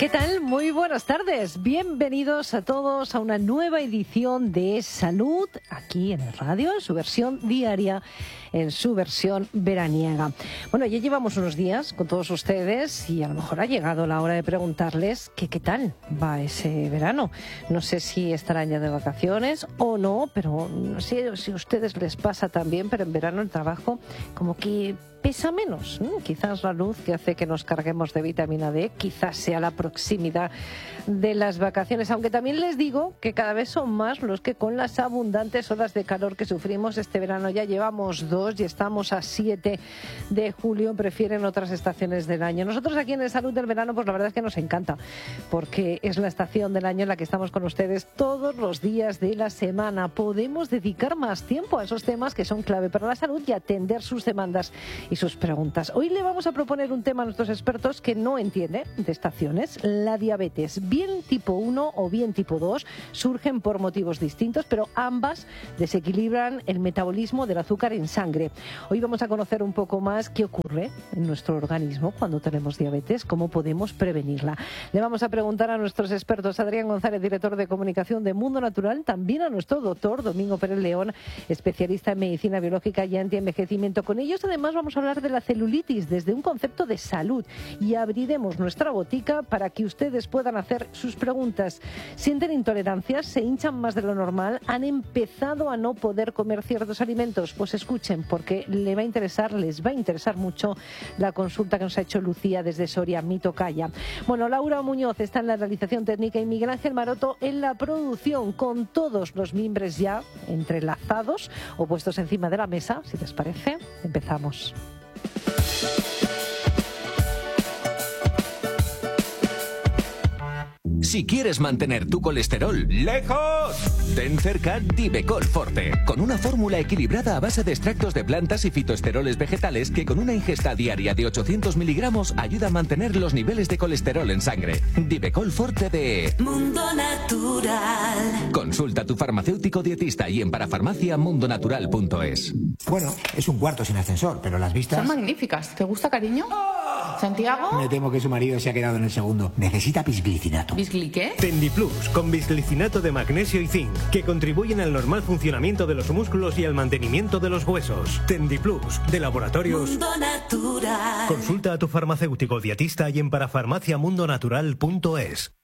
¿Qué tal? Muy buenas tardes. Bienvenidos a todos a una nueva edición de Salud, aquí en el radio, en su versión diaria, en su versión veraniega. Bueno, ya llevamos unos días con todos ustedes y a lo mejor ha llegado la hora de preguntarles que qué tal va ese verano. No sé si estarán ya de vacaciones o no, pero no sé si a ustedes les pasa también, pero en verano el trabajo como que pesa menos. Quizás la luz que hace que nos carguemos de vitamina D, quizás sea la proximidad de las vacaciones, aunque también les digo que cada vez son más los que con las abundantes olas de calor que sufrimos este verano, ya llevamos 2 y estamos a 7 de julio, prefieren otras estaciones del año. Nosotros aquí en el Salud del Verano, pues la verdad es que nos encanta, porque es la estación del año en la que estamos con ustedes todos los días de la semana. Podemos dedicar más tiempo a esos temas que son clave para la salud y atender sus demandas y sus preguntas. Hoy le vamos a proponer un tema a nuestros expertos que no entiende de estaciones. La diabetes, bien tipo 1 o bien tipo 2, surgen por motivos distintos, pero ambas desequilibran el metabolismo del azúcar en sangre. Hoy vamos a conocer un poco más qué ocurre en nuestro organismo cuando tenemos diabetes, cómo podemos prevenirla. Le vamos a preguntar a nuestros expertos, Adrián González, director de comunicación de Mundo Natural, también a nuestro doctor Domingo Pérez León, especialista en medicina biológica y antienvejecimiento. Con ellos además vamos a hablar de la celulitis desde un concepto de salud y abriremos nuestra botica para que ustedes puedan hacer sus preguntas. ¿Sienten intolerancias? ¿Se hinchan más de lo normal? ¿Han empezado a no poder comer ciertos alimentos? Pues escuchen, porque les va a interesar mucho la consulta que nos ha hecho Lucía desde Soria, mi tocaya. Bueno, Laura Muñoz está en la realización técnica y Miguel Ángel Maroto en la producción, con todos los miembros ya entrelazados o puestos encima de la mesa. Si les parece, empezamos. Si quieres mantener tu colesterol lejos, ten cerca Divecol Forte, con una fórmula equilibrada a base de extractos de plantas y fitoesteroles vegetales que con una ingesta diaria de 800 miligramos ayuda a mantener los niveles de colesterol en sangre. Divecol Forte de Mundo Natural. Consulta a tu farmacéutico dietista y en parafarmaciamundonatural.es. Bueno, es un cuarto sin ascensor, pero las vistas... Son magníficas. ¿Te gusta, cariño? ¿Santiago? Me temo que su marido se ha quedado en el segundo. Necesita bisglicinato. ¿Bisgli qué? Tendiplus, con bisglicinato de magnesio y zinc, que contribuyen al normal funcionamiento de los músculos y al mantenimiento de los huesos. Tendiplus, de Laboratorios Mundo Natural. Consulta a tu farmacéutico dietista y en parafarmaciamundonatural.es.